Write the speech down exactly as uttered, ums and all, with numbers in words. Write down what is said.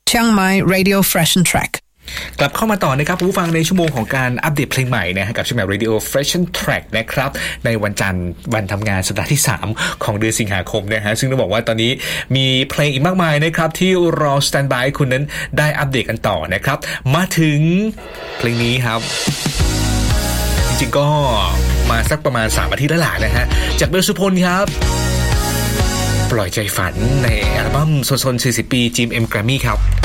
Chiang Mai Radio Fresh and Track กลับเข้ามาต่อนะครับผู้ฟังในชั่วโมงของการอัปเดตเพลงใหม่นะฮะกับช่วง Radio Fresh and Track นะครับในวันจันทร์วันทำงานสัปดาห์ที่สามของเดือนสิงหาคมนะฮะซึ่งต้องบอกว่าตอนนี้มีเพลงอีกมากมายนะครับที่รอสแตนด์บายคุณนั้นได้อัปเดตกันต่อนะครับมาถึงเพลงนี้ครับจริงๆก็มาสักประมาณสามอาทิตย์แล้วล่ะนะฮะจากเบลสุพลครับปล่อยใจฝันในอัลบั้มโซนๆสี่สิบปี จี เอ็ม เอ็ม Grammy ครับ